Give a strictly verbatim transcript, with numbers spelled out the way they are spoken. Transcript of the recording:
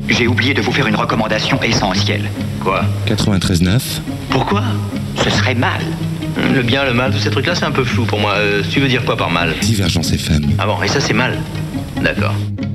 J'ai oublié de vous faire une recommandation essentielle. Quoi? quatre-vingt-treize neuf. Pourquoi? Ce serait mal. Le bien, le mal, tous ces trucs-là, c'est un peu flou pour moi. Euh, tu veux dire quoi par mal? Divergence F M. Ah bon, et ça, c'est mal? D'accord.